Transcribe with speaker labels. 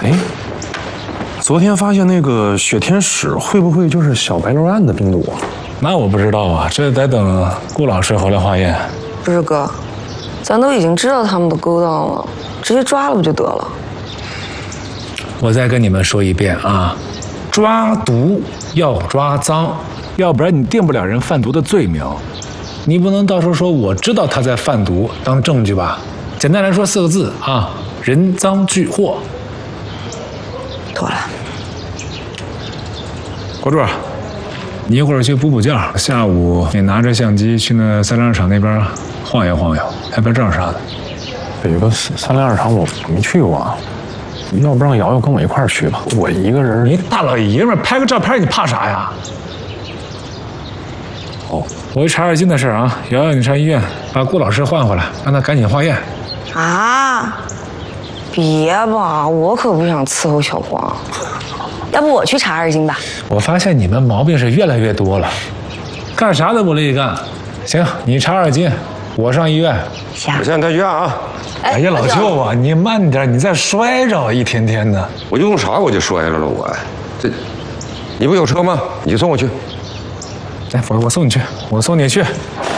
Speaker 1: 哎，昨天发现那个雪天使会不会就是小白楼案的病毒啊？
Speaker 2: 那我不知道啊，这得等顾老师回来化验。
Speaker 3: 不是哥，咱都已经知道他们的勾当了，直接抓了不就得了？
Speaker 2: 我再跟你们说一遍啊，抓毒要抓赃，要不然你定不了人贩毒的罪名。你不能到时候说我知道他在贩毒当证据吧？简单来说4个字啊，人赃俱获。
Speaker 3: 妥了。
Speaker 2: 国柱，你一会儿去补觉，下午你拿着相机去那302厂那边晃悠晃悠，拍拍照啥的。
Speaker 1: 有个302厂我没去过啊，要不让瑶瑶跟我一块儿去吧？我一个人。
Speaker 2: 你大老爷们拍个照片你怕啥呀？
Speaker 1: 哦，
Speaker 2: 我一查2斤的事啊，瑶瑶你上医院把顾老师换回来，让他赶紧化验。
Speaker 3: 啊！别吧，我可不想伺候小黄。要不我去查2斤吧？
Speaker 2: 我发现你们毛病是越来越多了，干啥都不乐意干。行，你查2斤，我上医院。
Speaker 3: 行。
Speaker 4: 我现在去医院啊。
Speaker 2: 哎呀，老舅啊，你慢点，你再摔着，一天天的。
Speaker 4: 我用啥我就摔着了，这，你不有车吗？你送我去。
Speaker 2: 来，我送你去，我送你去。